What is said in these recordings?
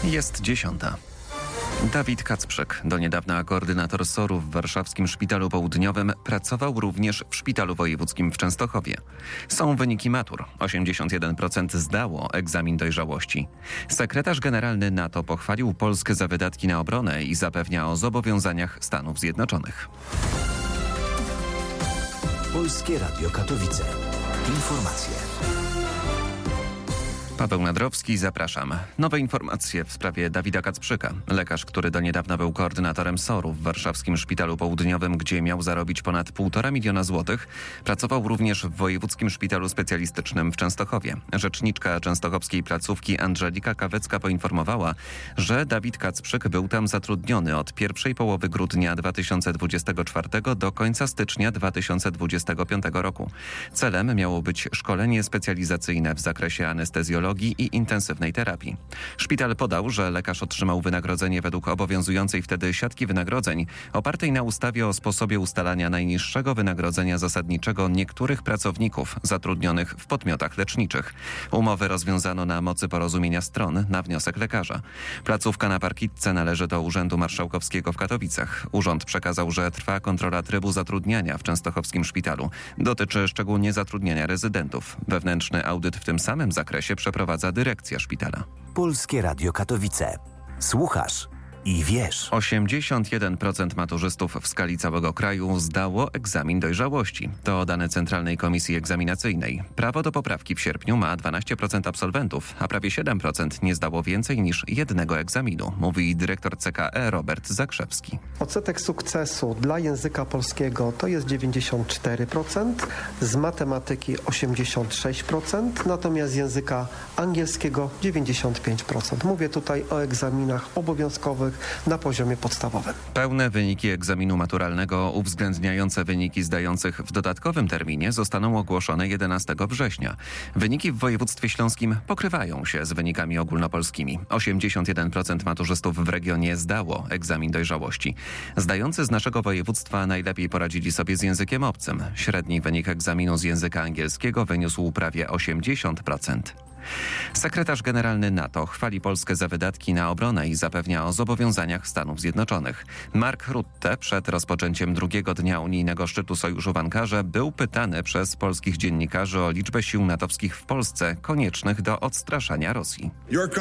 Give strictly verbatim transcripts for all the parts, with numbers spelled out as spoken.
Jest dziesiąta. Dawid Kacprzyk, do niedawna koordynator S O R-u w warszawskim Szpitalu Południowym, pracował również w Szpitalu Wojewódzkim w Częstochowie. Są wyniki matur. osiemdziesiąt jeden procent zdało egzamin dojrzałości. Sekretarz generalny NATO pochwalił Polskę za wydatki na obronę i zapewnia o zobowiązaniach Stanów Zjednoczonych. Polskie Radio Katowice. Informacje. Paweł Nadrowski, zapraszam. Nowe informacje w sprawie Dawida Kacprzyka. Lekarz, który do niedawna był koordynatorem S O R-u w warszawskim Szpitalu Południowym, gdzie miał zarobić ponad półtora miliona złotych, pracował również w Wojewódzkim Szpitalu Specjalistycznym w Częstochowie. Rzeczniczka częstochowskiej placówki Angelika Kawecka poinformowała, że Dawid Kacprzyk był tam zatrudniony od pierwszej połowy grudnia dwa tysiące dwudziestego czwartego do końca stycznia dwa tysiące dwudziestego piątego roku. Celem miało być szkolenie specjalizacyjne w zakresie anestezjologii i intensywnej terapii. Szpital podał, że lekarz otrzymał wynagrodzenie według obowiązującej wtedy siatki wynagrodzeń, opartej na ustawie o sposobie ustalania najniższego wynagrodzenia zasadniczego niektórych pracowników zatrudnionych w podmiotach leczniczych. Umowy rozwiązano na mocy porozumienia stron na wniosek lekarza. Placówka na Parkitce należy do Urzędu Marszałkowskiego w Katowicach. Urząd przekazał, że trwa kontrola trybu zatrudniania w częstochowskim szpitalu. Dotyczy szczególnie zatrudniania rezydentów. Wewnętrzny audyt w tym samym zakresie przeprowadza prowadza dyrekcja szpitala. Polskie Radio Katowice. Słuchasz i wiesz. osiemdziesiąt jeden procent maturzystów w skali całego kraju zdało egzamin dojrzałości. To dane Centralnej Komisji Egzaminacyjnej. Prawo do poprawki w sierpniu ma dwanaście procent absolwentów, a prawie siedem procent nie zdało więcej niż jednego egzaminu, mówi dyrektor C K E Robert Zakrzewski. Odsetek sukcesu dla języka polskiego to jest dziewięćdziesiąt cztery procent, z matematyki osiemdziesiąt sześć procent, natomiast z języka angielskiego dziewięćdziesiąt pięć procent. Mówię tutaj o egzaminach obowiązkowych na poziomie podstawowym. Pełne wyniki egzaminu maturalnego uwzględniające wyniki zdających w dodatkowym terminie zostaną ogłoszone jedenastego września. Wyniki w województwie śląskim pokrywają się z wynikami ogólnopolskimi. osiemdziesiąt jeden procent maturzystów w regionie zdało egzamin dojrzałości. Zdający z naszego województwa najlepiej poradzili sobie z językiem obcym. Średni wynik egzaminu z języka angielskiego wyniósł prawie osiemdziesiąt procent. Sekretarz generalny NATO chwali Polskę za wydatki na obronę i zapewnia o zobowiązaniach Stanów Zjednoczonych. Mark Rutte przed rozpoczęciem drugiego dnia unijnego szczytu sojuszu w Ankarze był pytany przez polskich dziennikarzy o liczbę sił natowskich w Polsce koniecznych do odstraszania Rosji.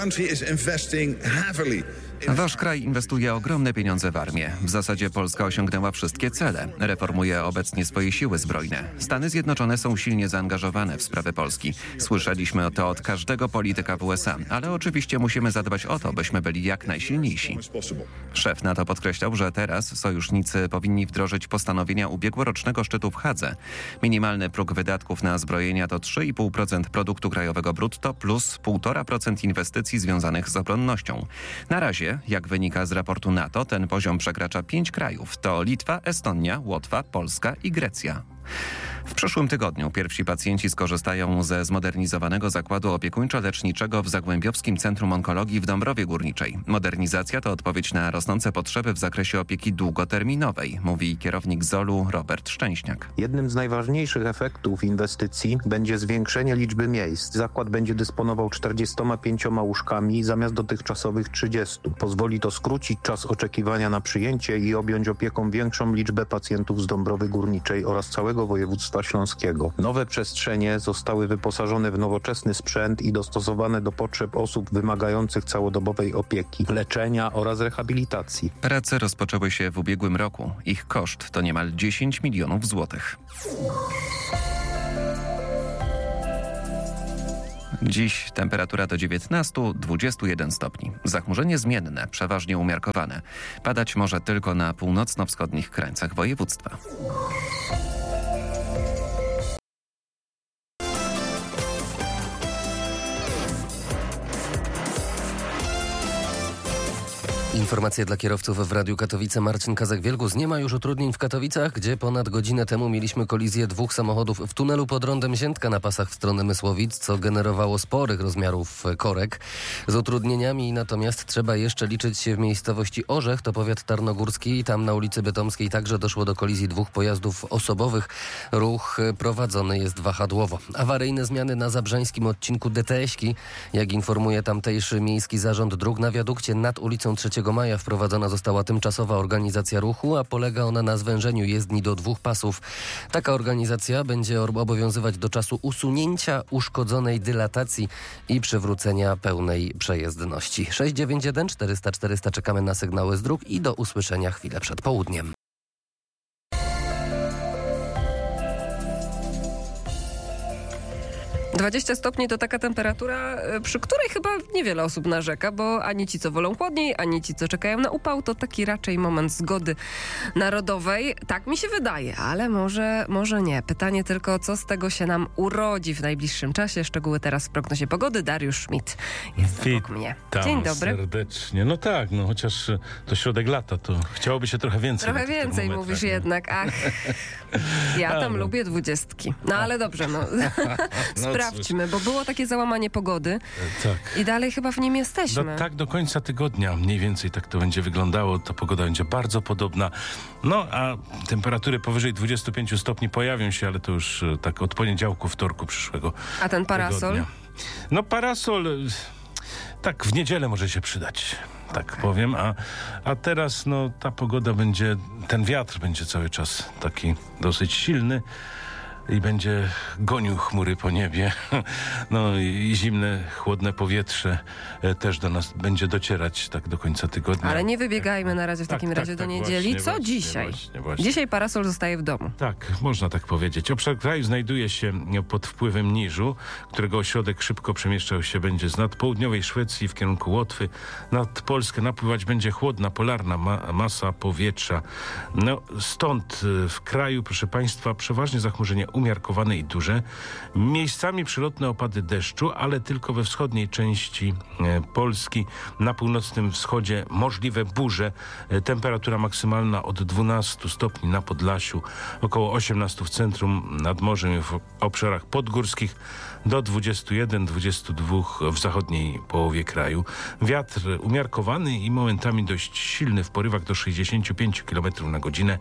Wasz kraj inwestuje ogromne pieniądze w armię. W zasadzie Polska osiągnęła wszystkie cele. Reformuje obecnie swoje siły zbrojne. Stany Zjednoczone są silnie zaangażowane w sprawy Polski. Słyszeliśmy to od każdego polityka w U S A, ale oczywiście musimy zadbać o to, byśmy byli jak najsilniejsi. Szef NATO podkreślał, że teraz sojusznicy powinni wdrożyć postanowienia ubiegłorocznego szczytu w Hadze. Minimalny próg wydatków na zbrojenia to trzy i pół procent produktu krajowego brutto plus półtora procent inwestycji związanych z obronnością. Na razie, jak wynika z raportu NATO, ten poziom przekracza pięć krajów. To Litwa, Estonia, Łotwa, Polska i Grecja. W przyszłym tygodniu pierwsi pacjenci skorzystają ze zmodernizowanego zakładu opiekuńczo-leczniczego w Zagłębiowskim Centrum Onkologii w Dąbrowie Górniczej. Modernizacja to odpowiedź na rosnące potrzeby w zakresie opieki długoterminowej, mówi kierownik Z O L-u Robert Szczęśniak. Jednym z najważniejszych efektów inwestycji będzie zwiększenie liczby miejsc. Zakład będzie dysponował czterdziestoma pięcioma łóżkami zamiast dotychczasowych trzydziestu. Pozwoli to skrócić czas oczekiwania na przyjęcie i objąć opieką większą liczbę pacjentów z Dąbrowy Górniczej oraz całego województwa śląskiego. Nowe przestrzenie zostały wyposażone w nowoczesny sprzęt i dostosowane do potrzeb osób wymagających całodobowej opieki, leczenia oraz rehabilitacji. Prace rozpoczęły się w ubiegłym roku. Ich koszt to niemal dziesięć milionów złotych. Dziś temperatura do dziewiętnaście do dwudziestu jeden stopni. Zachmurzenie zmienne, przeważnie umiarkowane. Padać może tylko na północno-wschodnich krańcach województwa. Informacje dla kierowców w Radiu Katowice. Marcin Kazak-Wielgus. Nie ma już utrudnień w Katowicach, gdzie ponad godzinę temu mieliśmy kolizję dwóch samochodów w tunelu pod rondem Ziętka na pasach w stronę Mysłowic, co generowało sporych rozmiarów korek. Z utrudnieniami natomiast trzeba jeszcze liczyć się w miejscowości Orzech, to powiat tarnogórski. Tam na ulicy Bytomskiej także doszło do kolizji dwóch pojazdów osobowych. Ruch prowadzony jest wahadłowo. Awaryjne zmiany na zabrzańskim odcinku D T S-ki. Jak informuje tamtejszy Miejski Zarząd Dróg, na wiadukcie nad ulicą trzeciego maja wprowadzona została tymczasowa organizacja ruchu, a polega ona na zwężeniu jezdni do dwóch pasów. Taka organizacja będzie obowiązywać do czasu usunięcia uszkodzonej dylatacji i przywrócenia pełnej przejezdności. sześć dziewięć jeden czterysta czterysta czekamy na sygnały z dróg i do usłyszenia chwilę przed południem. dwadzieścia stopni to taka temperatura, przy której chyba niewiele osób narzeka, bo ani ci, co wolą chłodniej, ani ci, co czekają na upał, to taki raczej moment zgody narodowej. Tak mi się wydaje, ale może, może nie. Pytanie tylko, co z tego się nam urodzi w najbliższym czasie. Szczegóły teraz w prognozie pogody. Dariusz Schmidt jest obok mnie. Dzień dobry. Serdecznie. No tak, no chociaż to środek lata, to chciałoby się trochę więcej. Trochę więcej mówisz nie? jednak. Ach, ja tam A, no. lubię dwudziestki. No ale dobrze, no. No Sprawdźmy, bo było takie załamanie pogody tak. i dalej chyba w nim jesteśmy. No, tak do końca tygodnia mniej więcej tak to będzie wyglądało. Ta pogoda będzie bardzo podobna. No a temperatury powyżej dwudziestu pięciu stopni pojawią się, ale to już e, tak od poniedziałku, wtorku przyszłego A ten parasol? tygodnia. No parasol e, tak w niedzielę może się przydać. Tak powiem, a, a teraz no ta pogoda będzie, ten wiatr będzie cały czas taki dosyć silny i będzie gonił chmury po niebie. No i zimne, chłodne powietrze e, też do nas będzie docierać tak do końca tygodnia. Ale nie wybiegajmy na razie w Tak, takim tak, razie do tak, niedzieli. właśnie, Co właśnie, dzisiaj? właśnie, właśnie. Dzisiaj parasol zostaje w domu. Tak, można tak powiedzieć. Obszar kraju znajduje się pod wpływem niżu, którego ośrodek szybko przemieszczał się będzie z nadpołudniowej Szwecji w kierunku Łotwy. Nad Polskę napływać będzie chłodna, polarna ma- masa powietrza. No, stąd y, w kraju, proszę Państwa, przeważnie zachmurzenie umiarkowane i duże. Miejscami przelotne opady deszczu, ale tylko we wschodniej części e, Polski. Na północnym wschodzie możliwe burze. E, temperatura maksymalna od dwunastu stopni na Podlasiu, około osiemnastu w centrum, nad morzem i w obszarach podgórskich, do dwudziestu jeden do dwudziestu dwóch w zachodniej połowie kraju. Wiatr umiarkowany i momentami dość silny w porywach do sześćdziesięciu pięciu kilometrów na godzinę.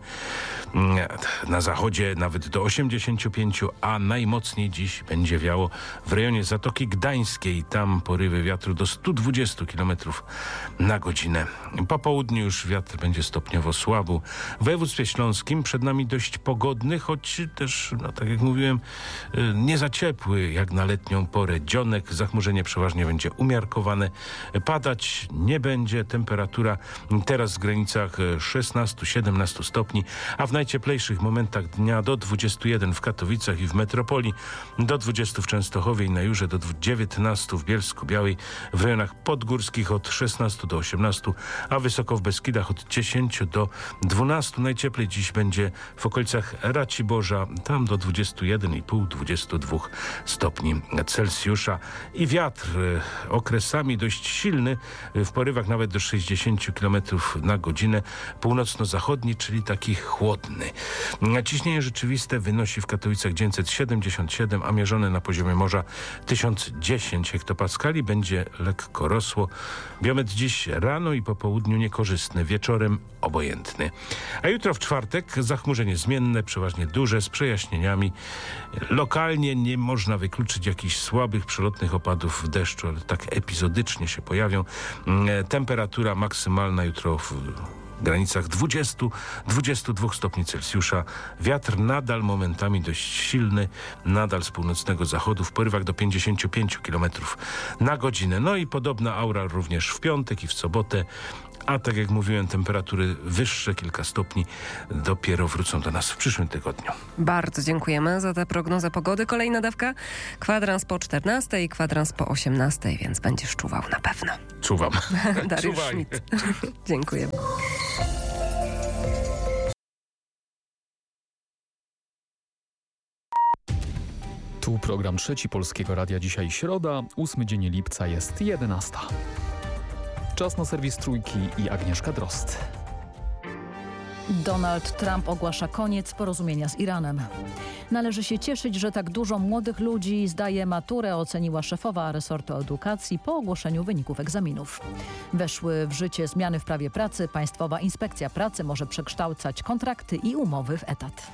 Na zachodzie nawet do osiemdziesięciu pięciu, a najmocniej dziś będzie wiało w rejonie Zatoki Gdańskiej. Tam porywy wiatru do stu dwudziestu kilometrów na godzinę. Po południu już wiatr będzie stopniowo słabł. W województwie śląskim przed nami dość pogodny, choć też, no, tak jak mówiłem, nie za ciepły jak na letnią porę dzionek. Zachmurzenie przeważnie będzie umiarkowane. Padać nie będzie. Temperatura teraz w granicach szesnastu do siedemnastu stopni, a w najcieplejszych momentach dnia do dwudziestu jeden w Katowicach i w metropolii, do dwudziestu w Częstochowie i na Jurze, do dziewiętnastu w Bielsku-Białej, w rejonach podgórskich od szesnastu do osiemnastu, a wysoko w Beskidach od dziesięciu do dwunastu. Najcieplej dziś będzie w okolicach Raciborza, tam do dwudziestu jeden i pół do dwudziestu dwóch stopni Celsjusza. I wiatr e, okresami dość silny, e, w porywach nawet do sześćdziesięciu kilometrów na godzinę, północno-zachodni, czyli taki chłodny. Ciśnienie rzeczywiste wynosi w Katowicach dziewięćset siedemdziesiąt siedem, a mierzone na poziomie morza tysiąc dziesięć hektopaskali. Będzie lekko rosło. Biometr dziś rano i po południu niekorzystny, wieczorem obojętny. A jutro w czwartek zachmurzenie zmienne, przeważnie duże, z przejaśnieniami. Lokalnie nie można wykluczyć jakichś słabych, przelotnych opadów deszczu, ale tak epizodycznie się pojawią. Temperatura maksymalna jutro w granicach dwudziestu do dwudziestu dwóch stopni Celsjusza. Wiatr nadal momentami dość silny, nadal z północnego zachodu, w porywach do pięćdziesięciu pięciu kilometrów na godzinę. No i podobna aura również w piątek i w sobotę. A tak jak mówiłem, temperatury wyższe, kilka stopni, dopiero wrócą do nas w przyszłym tygodniu. Bardzo dziękujemy za tę prognozę pogody. Kolejna dawka, kwadrans po czternastej i kwadrans po osiemnastej, więc będziesz czuwał na pewno. Czuwam. Dariusz Czuwaj. Schmidt. Dziękuję. Tu program Trzeci Polskiego Radia. Dzisiaj środa, ósmy dzień lipca, jest jedenasta. Czas na serwis Trójki i Agnieszka Drozd. Donald Trump ogłasza koniec porozumienia z Iranem. Należy się cieszyć, że tak dużo młodych ludzi zdaje maturę, oceniła szefowa resortu edukacji po ogłoszeniu wyników egzaminów. Weszły w życie zmiany w prawie pracy. Państwowa Inspekcja Pracy może przekształcać kontrakty i umowy w etat.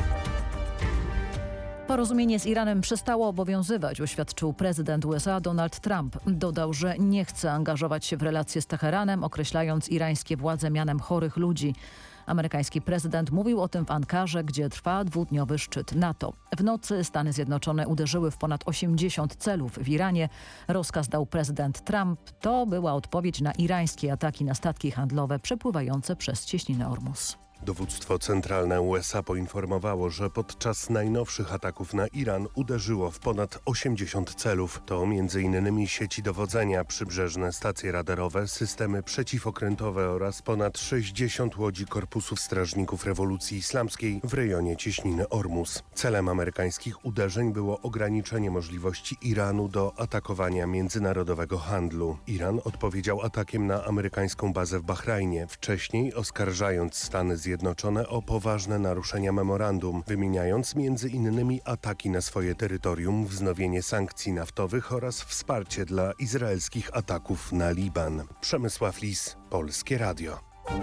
Porozumienie z Iranem przestało obowiązywać, oświadczył prezydent U S A Donald Trump. Dodał, że nie chce angażować się w relacje z Teheranem, określając irańskie władze mianem chorych ludzi. Amerykański prezydent mówił o tym w Ankarze, gdzie trwa dwudniowy szczyt NATO. W nocy Stany Zjednoczone uderzyły w ponad osiemdziesiąt celów w Iranie. Rozkaz dał prezydent Trump. To była odpowiedź na irańskie ataki na statki handlowe przepływające przez cieśninę Ormus. Dowództwo centralne U S A poinformowało, że podczas najnowszych ataków na Iran uderzyło w ponad osiemdziesiąt celów. To między innymi sieci dowodzenia, przybrzeżne stacje radarowe, systemy przeciwokrętowe oraz ponad sześćdziesiąt łodzi Korpusów Strażników Rewolucji Islamskiej w rejonie cieśniny Ormus. Celem amerykańskich uderzeń było ograniczenie możliwości Iranu do atakowania międzynarodowego handlu. Iran odpowiedział atakiem na amerykańską bazę w Bahrajnie, wcześniej oskarżając Stany Zjednoczone Zjednoczone o poważne naruszenia memorandum, wymieniając między innymi ataki na swoje terytorium, wznowienie sankcji naftowych oraz wsparcie dla izraelskich ataków na Liban. Przemysław Lis, Polskie Radio.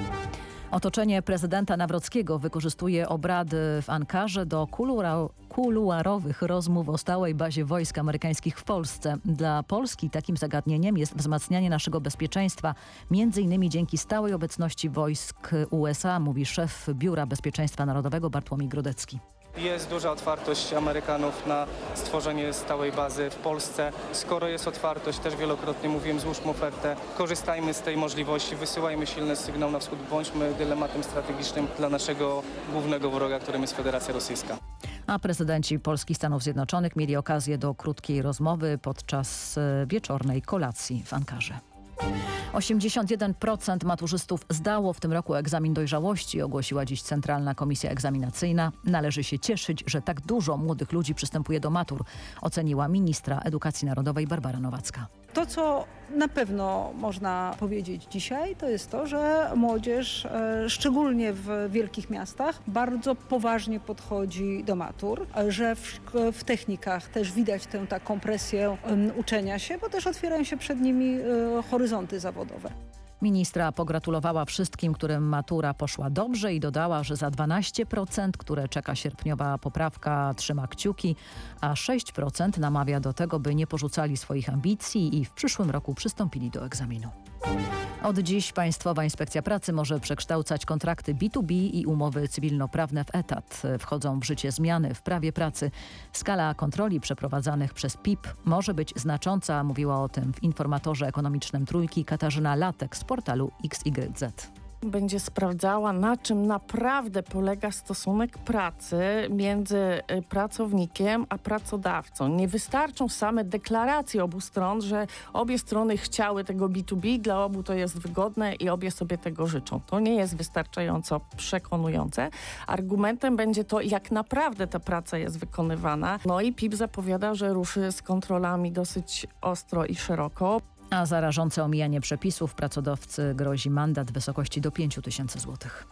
Otoczenie prezydenta Nawrockiego wykorzystuje obrady w Ankarze do kulura- kuluarowych rozmów o stałej bazie wojsk amerykańskich w Polsce. Dla Polski takim zagadnieniem jest wzmacnianie naszego bezpieczeństwa, między innymi dzięki stałej obecności wojsk U S A, mówi szef Biura Bezpieczeństwa Narodowego Bartłomiej Grodecki. Jest duża otwartość Amerykanów na stworzenie stałej bazy w Polsce. Skoro jest otwartość, też wielokrotnie mówiłem, złóżmy ofertę, korzystajmy z tej możliwości, wysyłajmy silny sygnał na wschód, bądźmy dylematem strategicznym dla naszego głównego wroga, którym jest Federacja Rosyjska. A prezydenci Polski i Stanów Zjednoczonych mieli okazję do krótkiej rozmowy podczas wieczornej kolacji w Ankarze. osiemdziesiąt jeden procent maturzystów zdało w tym roku egzamin dojrzałości, ogłosiła dziś Centralna Komisja Egzaminacyjna. Należy się cieszyć, że tak dużo młodych ludzi przystępuje do matur, oceniła ministra Edukacji Narodowej Barbara Nowacka. To, co na pewno można powiedzieć dzisiaj, to jest to, że młodzież, szczególnie w wielkich miastach, bardzo poważnie podchodzi do matur, że w, w technikach też widać tę taką presję uczenia się, bo też otwierają się przed nimi horyzonty zawodowe. Ministra pogratulowała wszystkim, którym matura poszła dobrze i dodała, że za dwanaście procent, które czeka sierpniowa poprawka, trzyma kciuki, a sześć procent namawia do tego, by nie porzucali swoich ambicji i w przyszłym roku przystąpili do egzaminu. Od dziś Państwowa Inspekcja Pracy może przekształcać kontrakty B dwa B i umowy cywilnoprawne w etat. Wchodzą w życie zmiany w prawie pracy. Skala kontroli przeprowadzanych przez P I P może być znacząca, mówiła o tym w informatorze ekonomicznym Trójki Katarzyna Latek z portalu X Y Z. Będzie sprawdzała, na czym naprawdę polega stosunek pracy między pracownikiem a pracodawcą. Nie wystarczą same deklaracje obu stron, że obie strony chciały tego B dwa B, dla obu to jest wygodne i obie sobie tego życzą. To nie jest wystarczająco przekonujące. Argumentem będzie to, jak naprawdę ta praca jest wykonywana. No i P I P zapowiada, że ruszy z kontrolami dosyć ostro i szeroko. A za rażące omijanie przepisów pracodawcy grozi mandat w wysokości do pięć tysięcy złotych.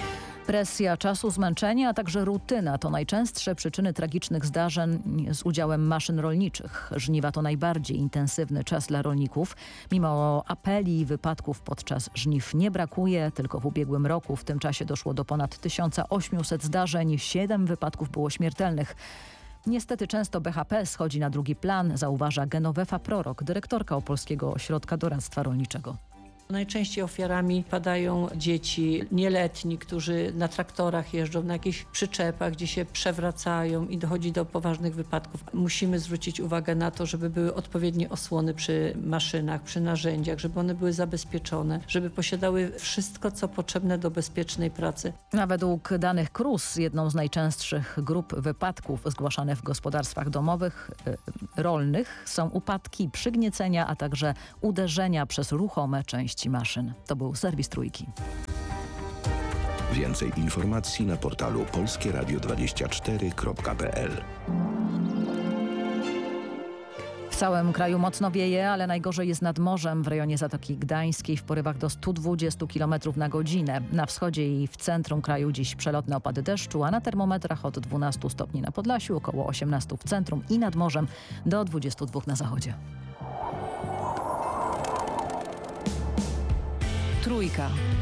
Presja czasu, zmęczenie, a także rutyna to najczęstsze przyczyny tragicznych zdarzeń z udziałem maszyn rolniczych. Żniwa to najbardziej intensywny czas dla rolników. Mimo apeli i wypadków podczas żniw nie brakuje. Tylko w ubiegłym roku w tym czasie doszło do ponad tysiąc osiemset zdarzeń. Siedem wypadków było śmiertelnych. Niestety często B H P schodzi na drugi plan, zauważa Genovefa Prorok, dyrektorka Opolskiego Ośrodka Doradztwa Rolniczego. Najczęściej ofiarami padają dzieci nieletni, którzy na traktorach jeżdżą, na jakichś przyczepach, gdzie się przewracają i dochodzi do poważnych wypadków. Musimy zwrócić uwagę na to, żeby były odpowiednie osłony przy maszynach, przy narzędziach, żeby one były zabezpieczone, żeby posiadały wszystko, co potrzebne do bezpiecznej pracy. A według danych K R U S jedną z najczęstszych grup wypadków zgłaszanych w gospodarstwach domowych, yy, rolnych są upadki, przygniecenia, a także uderzenia przez ruchome części maszyn. To był serwis Trójki. Więcej informacji na portalu polskie radio dwadzieścia cztery kropka p l. W całym kraju mocno wieje, ale najgorzej jest nad morzem w rejonie Zatoki Gdańskiej w porywach do stu dwudziestu kilometrów na godzinę. Na wschodzie i w centrum kraju dziś przelotne opady deszczu, a na termometrach od dwunastu stopni na Podlasiu, około osiemnastu w centrum i nad morzem do dwudziestu dwóch na zachodzie. Trójka.